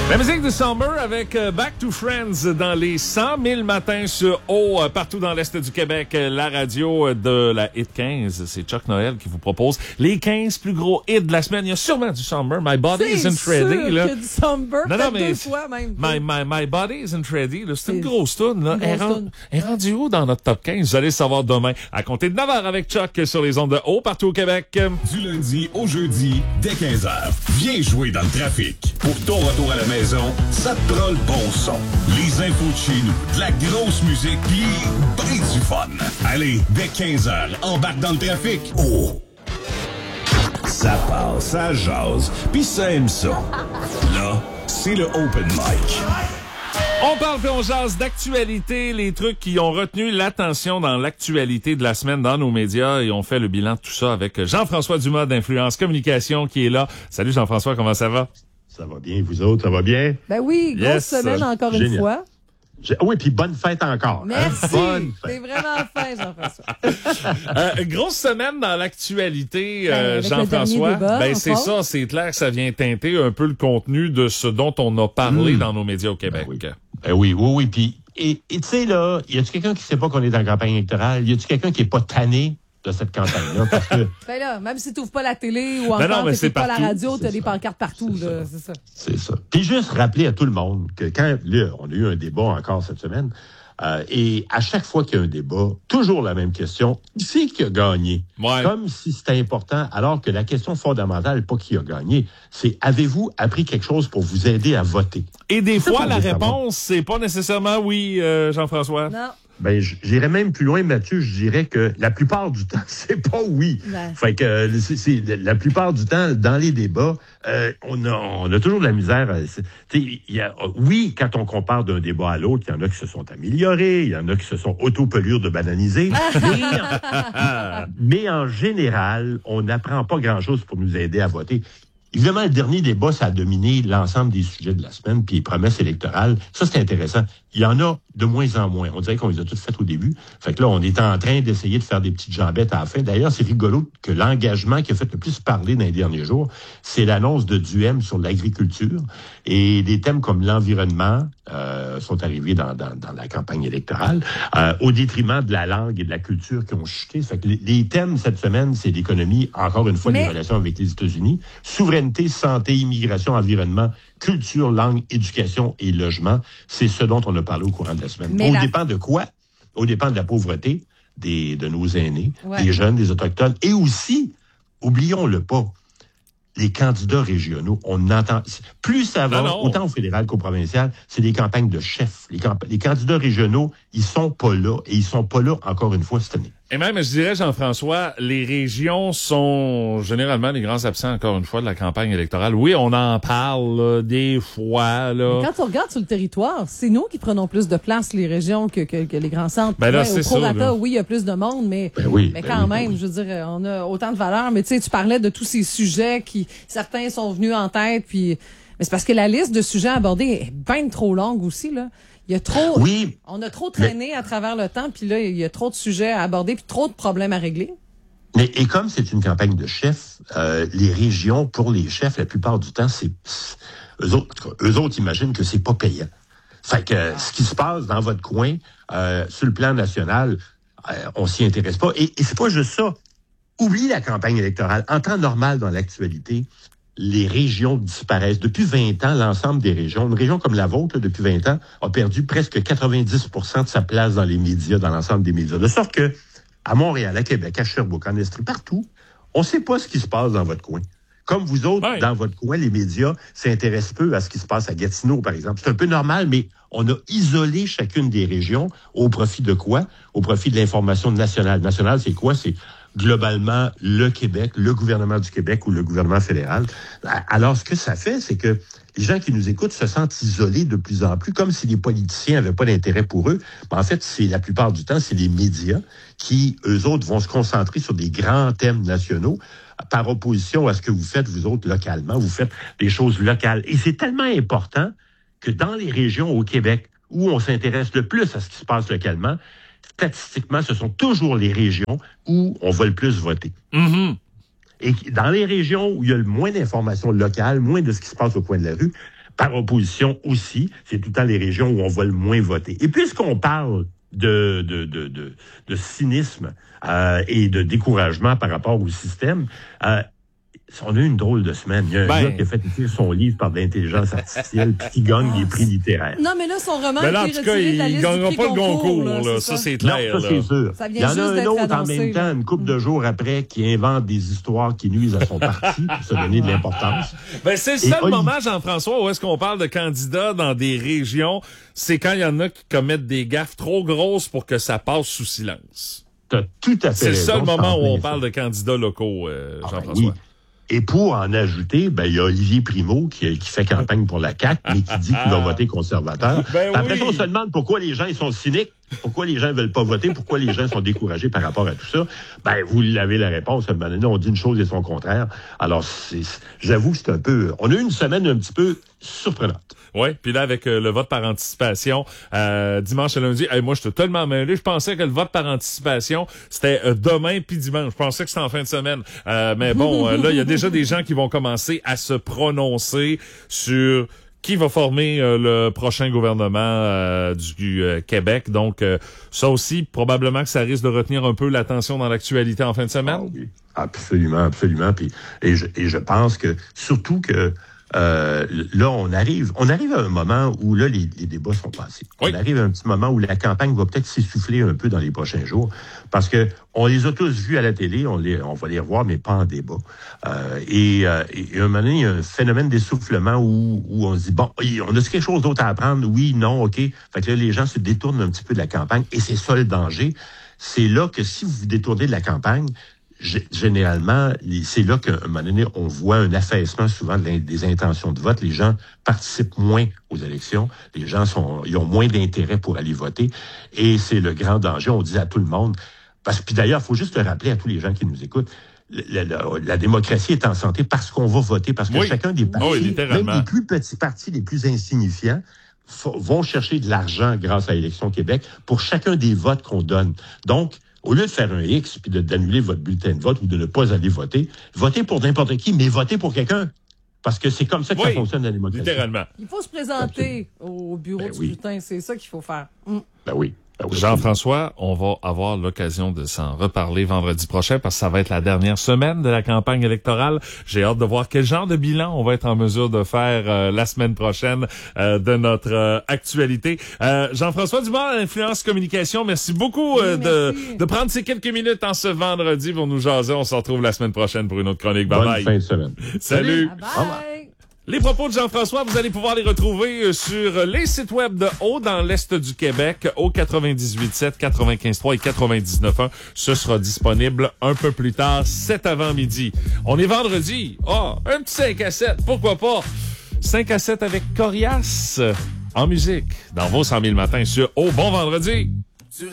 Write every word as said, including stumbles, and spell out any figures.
La musique de Summer avec euh, Back to Friends dans les cent mille matins sur haut euh, partout dans l'Est du Québec. Euh, la radio de la Hit quinze. C'est Chuck Noël qui vous propose les quinze plus gros hits de la semaine. Il y a sûrement du Summer. My Body C'est Isn't Ready. sûr Là. qu'il y a du Summer. Non, non, mais deux fois même. My, my, my Body Isn't Ready. Là. C'est une C'est grosse toune. Là. une Elle, grosse rend- toune. elle est rendue où dans notre top quinze? Vous allez le savoir demain. À compter de neuf heures avec Chuck sur les ondes de haut partout au Québec. Du lundi au jeudi, dès quinze heures. Viens jouer dans le trafic. Pour ton retour à la maison, ça te prend le bon son. Les infos de chez nous, de la grosse musique, pis ben du fun. Allez, dès quinze heures, embarque dans le trafic. Oh! Ça passe, ça jase, pis ça aime ça. Là, c'est le open mic. On parle et on jase d'actualité, les trucs qui ont retenu l'attention dans l'actualité de la semaine dans nos médias, et on fait le bilan de tout ça avec Jean-François Dumas d'Influence Communication qui est là. Salut Jean-François, comment ça va? Ça va bien, vous autres, ça va bien? Ben oui, grosse Yes, semaine encore génial. une fois. J'ai- Oui, puis bonne fête encore. Merci. Hein? Bonne T'es fête. vraiment fin, Jean-François. Euh, grosse semaine dans l'actualité, Ben, euh, avec le Jean-François. dernier débat, Ben c'est entre ça, c'est clair que ça vient teinter un peu le contenu de ce dont on a parlé Mm. dans nos médias au Québec. Ben oui. Ben oui, oui, oui. Puis, et et tu sais, là, y a-tu quelqu'un qui sait pas qu'on est en campagne électorale? Y a-tu quelqu'un qui est pas tanné de cette campagne-là? Parce que Ben là, même si tu n'ouvres pas la télé ou Ben non, encore mais tu c'est n'écoutes pas la partout. radio, tu as C'est des ça. pancartes partout. C'est là, ça. C'est ça. c'est ça. Puis juste rappeler à tout le monde que quand, là, on a eu un débat encore cette semaine, euh, et à chaque fois qu'il y a un débat, toujours la même question, qui c'est qui a gagné? Ouais. Comme si c'était important, alors que la question fondamentale, pas qui a gagné, c'est avez-vous appris quelque chose pour vous aider à voter? Et des C'est ça fois, qu'on la veut savoir. réponse, c'est pas nécessairement oui, euh, Jean-François. Non. Ben, j- j'irais même plus loin, Mathieu. Je dirais que la plupart du temps, c'est pas oui. Ouais. Fait que euh, c'est, c'est- la plupart du temps, dans les débats, euh, on a on a toujours de la misère. euh, c'est- tu sais, il y a, euh, oui, quand on compare d'un débat à l'autre, il y en a qui se sont améliorés, il y en a qui se sont auto-pelures de bananiser. mais, en, mais en général, on n'apprend pas grand-chose pour nous aider à voter. Évidemment, le dernier débat, ça a dominé l'ensemble des sujets de la semaine, puis les promesses électorales. Ça, c'est intéressant. Il y en a de moins en moins. On dirait qu'on les a toutes faites au début. Fait que là, on est en train d'essayer de faire des petites jambettes à la fin. D'ailleurs, c'est rigolo que l'engagement qui a fait le plus parler dans les derniers jours, c'est l'annonce de Duhem sur l'agriculture. Et des thèmes comme l'environnement euh, sont arrivés dans, dans, dans la campagne électorale, euh, au détriment de la langue et de la culture qui ont chuté. Fait que les, les thèmes cette semaine, c'est l'économie, encore une fois, Mais- les relations avec les États-Unis, souveraineté, santé, immigration, environnement, culture, langue, éducation et logement. C'est ce dont on a parlé au courant de la semaine. Mais Au la- dépend de quoi? Au dépend de la pauvreté des, de nos aînés, Ouais. des jeunes, des autochtones, et aussi, oublions-le pas, les candidats régionaux, on entend, plus ça va, Non, non. autant au fédéral qu'au provincial, c'est des campagnes de chefs. Les, camp- les candidats régionaux, ils sont pas là, et ils sont pas là, encore une fois, cette année. Et même, je dirais, Jean-François, les régions sont généralement les grands absents, encore une fois, de la campagne électorale. Oui, on en parle là, des fois. Là. Quand on regarde sur le territoire, c'est nous qui prenons plus de place, les régions, que, que, que les grands centres. Ben là, Ouais, c'est au ça, prorata, là. oui, il y a plus de monde, mais, Ben oui, mais ben quand oui, ben même, oui. je veux dire, on a autant de valeur. Mais tu sais, tu parlais de tous ces sujets qui, certains sont venus en tête, puis mais c'est parce que la liste de sujets abordés est bien trop longue aussi, là. Il y a trop, Oui, on a trop traîné à travers le temps, puis là, il y a trop de sujets à aborder, puis trop de problèmes à régler. mais et comme c'est une campagne de chefs, euh, les régions, pour les chefs, la plupart du temps, c'est, c'est- eux autres, en tout cas, eux autres imaginent que c'est pas payant. Fait que euh, ce qui se passe dans votre coin, euh, sur le plan national, euh, on s'y intéresse pas. Et, et c'est pas juste ça. Oublie la campagne électorale. En temps normal dans l'actualité, les régions disparaissent. Depuis vingt ans, l'ensemble des régions, une région comme la vôtre, là, depuis vingt ans, a perdu presque quatre-vingt-dix pour cent de sa place dans les médias, dans l'ensemble des médias. De sorte que, à Montréal, à Québec, à Sherbrooke, en Estrie, partout, on sait pas ce qui se passe dans votre coin. Comme vous autres, Ouais. dans votre coin, les médias s'intéressent peu à ce qui se passe à Gatineau, par exemple. C'est un peu normal, mais on a isolé chacune des régions au profit de quoi? Au profit de l'information nationale. Nationale, c'est quoi? C'est globalement le Québec, le gouvernement du Québec ou le gouvernement fédéral. Alors, ce que ça fait, c'est que les gens qui nous écoutent se sentent isolés de plus en plus, comme si les politiciens n'avaient pas d'intérêt pour eux. Mais en fait, c'est la plupart du temps, c'est les médias qui, eux autres, vont se concentrer sur des grands thèmes nationaux par opposition à ce que vous faites, vous autres, localement. Vous faites des choses locales. Et c'est tellement important que dans les régions au Québec où on s'intéresse le plus à ce qui se passe localement, statistiquement, ce sont toujours les régions où on va le plus voter. Mm-hmm. Et dans les régions où il y a le moins d'informations locales, moins de ce qui se passe au coin de la rue, par opposition aussi, c'est tout le temps les régions où on va le moins voter. Et puisqu'on parle de, de, de, de, de cynisme euh, et de découragement par rapport au système, euh, on a eu une drôle de semaine. Il y a un ben... gars qui a fait écrire son livre par de l'intelligence artificielle puis qui gagne des prix littéraires. Non, mais là, son roman ben là, a en été tout cas, retiré de la il liste gagnera du pas le prix Goncourt. Là, là. c'est ça, ça, c'est clair. Non, ça, c'est sûr. Ça vient il y en juste a un d'être autre annoncé, en même là. temps, une couple de jours après, qui invente des histoires qui nuisent à son parti pour se donner de l'importance. Ben, c'est le Et seul Olivier... moment, Jean-François, où est-ce qu'on parle de candidats dans des régions, c'est quand il y en a qui commettent des gaffes trop grosses pour que ça passe sous silence. T'as tout à fait C'est le raison, seul moment où on ça. parle de candidats locaux, euh, Ah, Jean-François. ben oui. Et pour en ajouter, ben, il y a Olivier Primo qui, qui fait campagne pour la C A Q, mais qui dit qu'il va voter conservateur. Ben Après oui. ça, on se demande pourquoi les gens ils sont cyniques, pourquoi les gens ne veulent pas voter, pourquoi les gens sont découragés par rapport à tout ça. Ben, vous l'avez la réponse. À un moment donné, on dit une chose et son contraire. Alors, c'est, j'avoue que c'est un peu... On a eu une semaine un petit peu surprenante. Oui, puis là, avec euh, le vote par anticipation, euh, dimanche et lundi, hey, moi, j'étais tellement mêlé. Je pensais que le vote par anticipation, c'était euh, demain puis dimanche. Je pensais que c'était en fin de semaine. Euh, mais bon, euh, là, il y a déjà des gens qui vont commencer à se prononcer sur qui va former euh, le prochain gouvernement euh, du euh, Québec. Donc, euh, ça aussi, probablement que ça risque de retenir un peu l'attention dans l'actualité en fin de semaine. Ah oui, absolument, absolument. Puis, et, je, et je pense que, surtout que Euh, là, on arrive, on arrive à un moment où là, les, les débats sont passés. Oui. On arrive à un petit moment où la campagne va peut-être s'essouffler un peu dans les prochains jours, parce que on les a tous vus à la télé, on les, on va les revoir, mais pas en débat. Euh, et, euh, et à un moment donné, il y a un phénomène d'essoufflement où, où on se dit bon, on a quelque chose d'autre à apprendre, oui, non, ok. Fait que là, les gens se détournent un petit peu de la campagne, et c'est ça le danger. C'est là que si vous vous détournez de la campagne, généralement, c'est là qu'à un moment donné, on voit un affaissement souvent des intentions de vote. Les gens participent moins aux élections. Les gens sont, ils ont moins d'intérêt pour aller voter. Et c'est le grand danger. On dit à tout le monde. Parce que, puis d'ailleurs, il faut juste le rappeler à tous les gens qui nous écoutent. La, la, la démocratie est en santé parce qu'on va voter, parce que oui. chacun des partis, oui, même les plus petits partis, les plus insignifiants, vont chercher de l'argent grâce à Élections Québec pour chacun des votes qu'on donne. Donc, au lieu de faire un X puis de, d'annuler votre bulletin de vote ou de ne pas aller voter, votez pour n'importe qui, mais votez pour quelqu'un. Parce que c'est comme ça que oui, ça fonctionne la démocratie. Littéralement. Il faut se présenter au bureau ben de oui. scrutin. C'est ça qu'il faut faire. Mm. Ben oui. Ben oui. Jean-François, on va avoir l'occasion de s'en reparler vendredi prochain parce que ça va être la dernière semaine de la campagne électorale. J'ai hâte de voir quel genre de bilan on va être en mesure de faire euh, la semaine prochaine euh, de notre euh, actualité. Euh, Jean-François Dumas, Influence Communication, merci beaucoup euh, oui, merci. de, de prendre ces quelques minutes en ce vendredi pour nous jaser. On se retrouve la semaine prochaine pour une autre chronique. Bye Bonne bye. fin de semaine. Salut. Bye bye. Les propos de Jean-François, vous allez pouvoir les retrouver sur les sites web de Haut dans l'Est du Québec, au quatre-vingt-dix-huit sept, quatre-vingt-quinze trois et quatre-vingt-dix-neuf un. Ce sera disponible un peu plus tard, cet avant-midi. On est vendredi. Ah, oh, un petit cinq à sept, pourquoi pas? cinq à sept avec Corias en musique dans vos cent mille matins sur Haut. Bon vendredi!